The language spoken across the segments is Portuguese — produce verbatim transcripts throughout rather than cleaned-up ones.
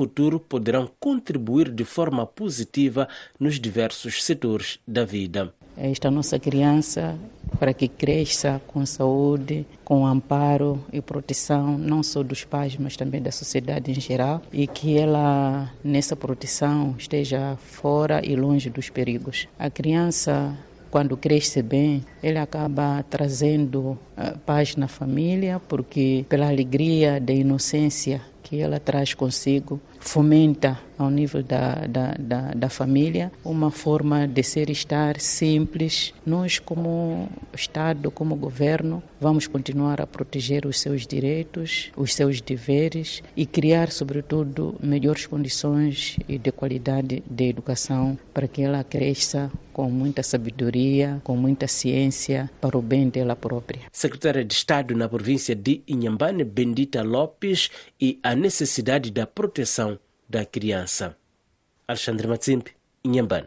futuro poderão contribuir de forma positiva nos diversos setores da vida. Esta nossa criança, para que cresça com saúde, com amparo e proteção, não só dos pais, mas também da sociedade em geral, e que ela, nessa proteção, esteja fora e longe dos perigos. A criança, quando cresce bem, ele acaba trazendo uh, paz na família, porque pela alegria da inocência que ela traz consigo, fomenta ao nível da, da, da, da família uma forma de ser e estar simples. Nós, como Estado, como governo, vamos continuar a proteger os seus direitos, os seus deveres e criar, sobretudo, melhores condições e de qualidade de educação para que ela cresça com muita sabedoria, com muita ciência, para o bem dela própria. Secretária de Estado na província de Inhambane, Bendita Lopes, e a necessidade da proteção da criança. Alexandre Matsimpe, Inhambane.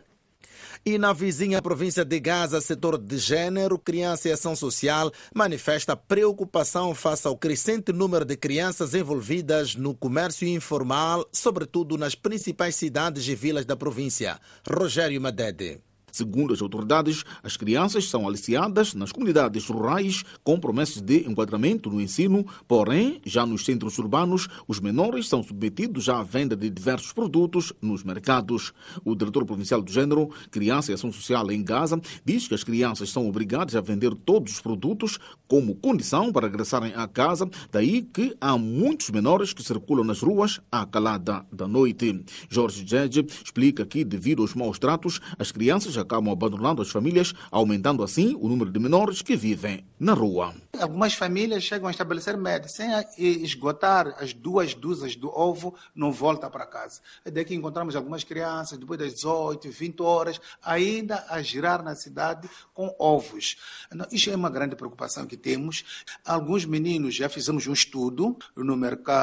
E na vizinha província de Gaza, setor de gênero, criança e ação social manifesta preocupação face ao crescente número de crianças envolvidas no comércio informal, sobretudo nas principais cidades e vilas da província. Rogério Madede. Segundo as autoridades, as crianças são aliciadas nas comunidades rurais com promessas de enquadramento no ensino, porém, já nos centros urbanos, os menores são submetidos à venda de diversos produtos nos mercados. O diretor provincial do Gênero, Criança e Ação Social em Gaza, diz que as crianças são obrigadas a vender todos os produtos como condição para regressarem à casa, daí que há muitos menores que circulam nas ruas à calada da noite. Jorge Djedje explica que, devido aos maus tratos, as crianças acabam abandonando as famílias, aumentando assim o número de menores que vivem na rua. Algumas famílias chegam a estabelecer média, sem esgotar as duas dúzias do ovo, não volta para casa. É daqui encontramos algumas crianças, depois das dezoito, vinte horas, ainda a girar na cidade com ovos. Isso é uma grande preocupação que temos. Alguns meninos, já fizemos um estudo no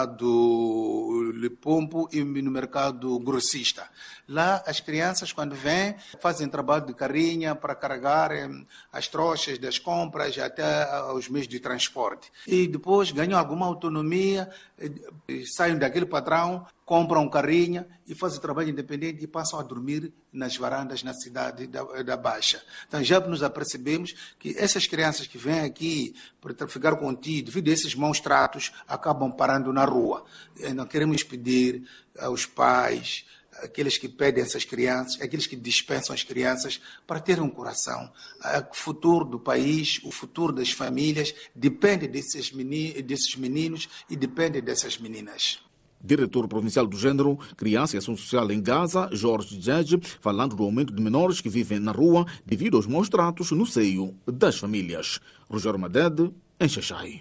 mercado Lepompo e no mercado grossista. Lá as crianças, quando vêm, fazem trabalho de carrinha para carregar as trouxas das compras até os meios de transporte. E depois ganham alguma autonomia, saem daquele patrão, compram um carrinha e fazem trabalho independente e passam a dormir nas varandas na cidade da, da Baixa. Então já nos apercebemos que essas crianças que vêm aqui para traficar contigo, devido a esses maus tratos, acabam parando na rua. Não queremos pedir aos pais, aqueles que pedem essas crianças, aqueles que dispensam as crianças, para terem um coração. O futuro do país, o futuro das famílias, depende desses meninos, desses meninos e depende dessas meninas. Diretor Provincial do Gênero, Criança e Ação Social em Gaza, Jorge Djedje, falando do aumento de menores que vivem na rua devido aos maus tratos no seio das famílias. Rogério Madede, em Xaxai.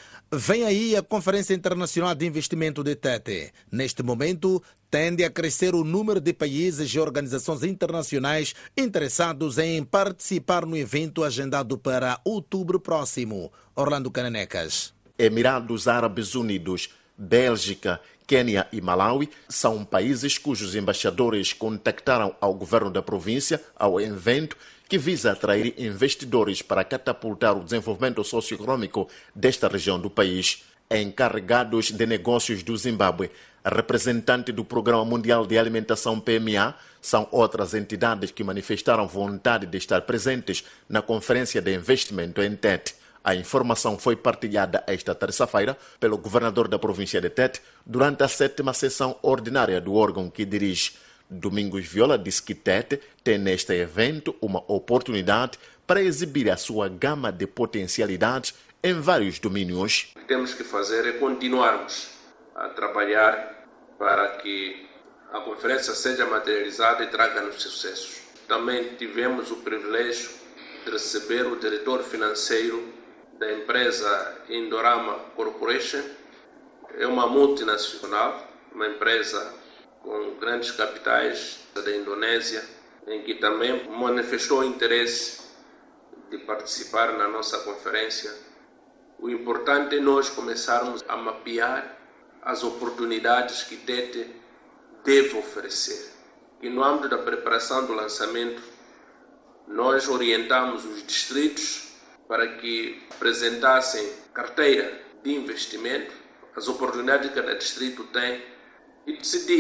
Vem aí a Conferência Internacional de Investimento de Tete. Neste momento, tende a crescer o número de países e organizações internacionais interessados em participar no evento agendado para outubro próximo. Orlando Cananecas. Emirados Árabes Unidos, Bélgica, Quênia e Malawi são países cujos embaixadores contactaram ao governo da província ao evento que visa atrair investidores para catapultar o desenvolvimento socioeconômico desta região do país. Encarregados de negócios do Zimbábue, representante do Programa Mundial de Alimentação P M A, são outras entidades que manifestaram vontade de estar presentes na Conferência de Investimento em Tete. A informação foi partilhada esta terça-feira pelo governador da província de Tete durante a sétima sessão ordinária do órgão que dirige. Domingos Viola disse que Tete tem neste evento uma oportunidade para exibir a sua gama de potencialidades em vários domínios. O que temos que fazer é continuarmos a trabalhar para que a conferência seja materializada e traga-nos sucessos. Também tivemos o privilégio de receber o diretor financeiro da empresa Indorama Corporation. É uma multinacional, uma empresa com grandes capitais da Indonésia, em que também manifestou interesse de participar na nossa conferência. O importante é nós começarmos a mapear as oportunidades que Tete deve oferecer. E no âmbito da preparação do lançamento, nós orientamos os distritos para que apresentassem carteira de investimento, as oportunidades que cada distrito tem, e decidir